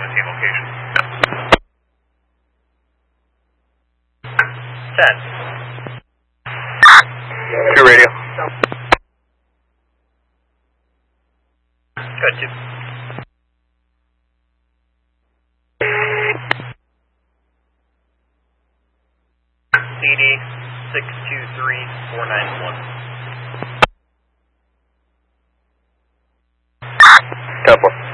17 location. 10. 2 radio. Good, 2. CD 623491. 10-4.